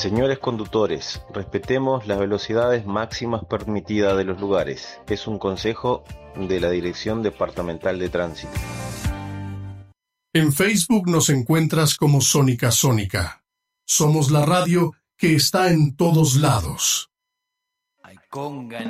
Señores conductores, respetemos las velocidades máximas permitidas de los lugares. Es un consejo de la Dirección Departamental de Tránsito. En Facebook nos encuentras como Sónica Sónica. Somos la radio que está en todos lados.